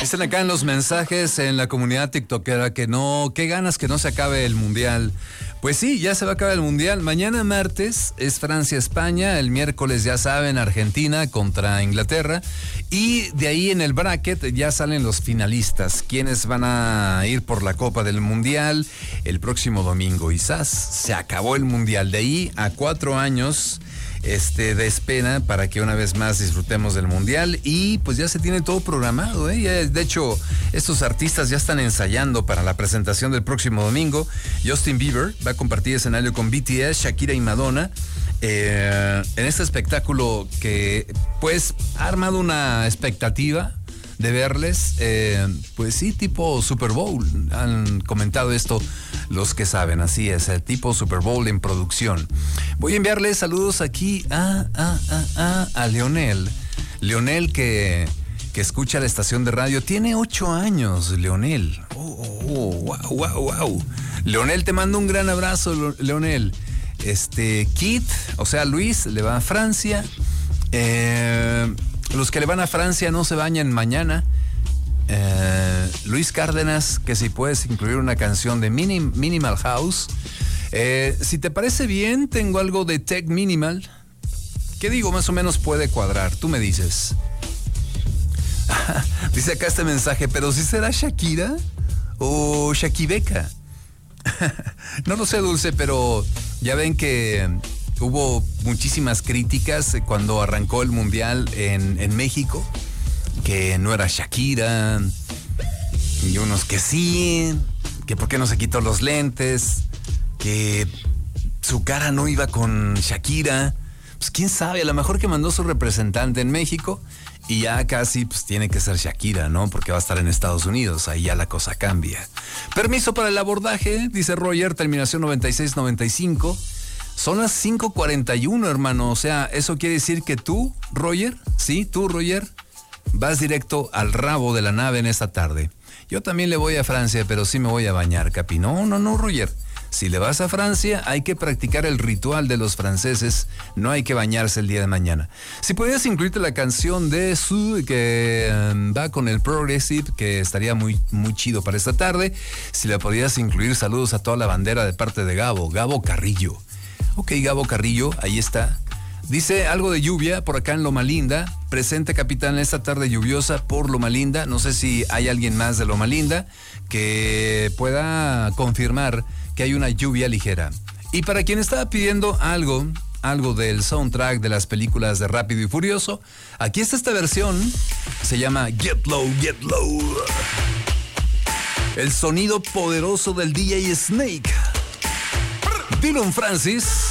Dicen acá en los mensajes en la comunidad tiktokera que no, qué ganas que no se acabe el mundial. Pues sí, ya se va a acabar el mundial. Mañana martes es Francia-España, el miércoles ya saben, Argentina contra Inglaterra. Y de ahí en el bracket ya salen los finalistas, quienes van a ir por la Copa del Mundial el próximo domingo. Y se acabó el mundial. De ahí a 4 años de espera para que una vez más disfrutemos del mundial, y pues ya se tiene todo programado, ¿eh? De hecho, estos artistas ya están ensayando para la presentación del próximo domingo. Justin Bieber va a compartir escenario con BTS, Shakira y Madonna en este espectáculo que pues ha armado una expectativa de verles, pues sí, tipo Super Bowl. Han comentado esto los que saben, así es, el tipo Super Bowl en producción. Voy a enviarle saludos aquí a Leonel. Leonel que escucha la estación de radio. Tiene 8 años, Leonel. Wow. Leonel, te mando un gran abrazo, Leonel. Kit, o sea, Luis, le va a Francia. Los que le van a Francia no se bañan mañana. Luis Cárdenas, que si puedes incluir una canción de Minimal House. Si te parece bien, tengo algo de Tech Minimal. ¿Qué digo? Más o menos puede cuadrar. Tú me dices. Dice acá este mensaje, pero si será Shakira o Shakibeca. No lo sé, Dulce, pero ya ven que hubo muchísimas críticas cuando arrancó el mundial en México, que no era Shakira, y unos que sí, que por qué no se quitó los lentes, que su cara no iba con Shakira. Pues quién sabe, a lo mejor que mandó su representante en México y ya casi pues tiene que ser Shakira, ¿no? Porque va a estar en Estados Unidos, ahí ya la cosa cambia. Permiso para el abordaje, dice Roger, terminación 9695. Son las 5:41, hermano. O sea, eso quiere decir que tú, Roger, vas directo al rabo de la nave en esta tarde. Yo también le voy a Francia, pero sí me voy a bañar, capi. No, Roger. Si le vas a Francia, hay que practicar el ritual de los franceses. No hay que bañarse el día de mañana. Si pudieras incluirte la canción de Su, que va con el Progressive, que estaría muy, muy chido para esta tarde. Si le podías incluir saludos a toda la bandera de parte de Gabo Carrillo. Ok, Gabo Carrillo, ahí está. Dice algo de lluvia por acá en Loma Linda. Presente, capitán, esta tarde lluviosa por Loma Linda. No sé si hay alguien más de Loma Linda que pueda confirmar que hay una lluvia ligera. Y para quien estaba pidiendo algo del soundtrack de las películas de Rápido y Furioso, aquí está esta versión. Se llama Get Low, Get Low. El sonido poderoso del DJ Snake. Dillon Francis.